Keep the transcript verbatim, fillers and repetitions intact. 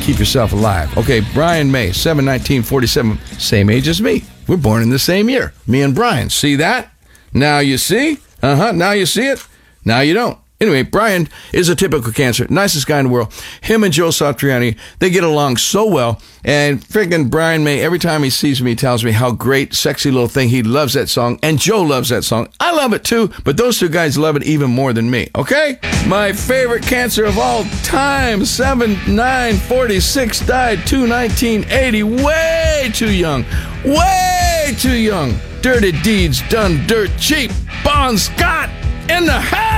keep yourself alive. Okay, Brian May, seven nineteen forty-seven, same age as me. We're born in the same year. Me and Brian. See that? Now you see? Uh-huh. Now you see it? Now you don't. Anyway, Brian is a typical Cancer. Nicest guy in the world. Him and Joe Satriani, they get along so well. And friggin' Brian May, every time he sees me, tells me how great, sexy little thing. He loves that song. And Joe loves that song. I love it too, but those two guys love it even more than me, okay? My favorite Cancer of all time, seven nine forty-six, died two nineteen eighty. Way too young. Way too young. Dirty deeds done dirt cheap. Bon Scott in the house.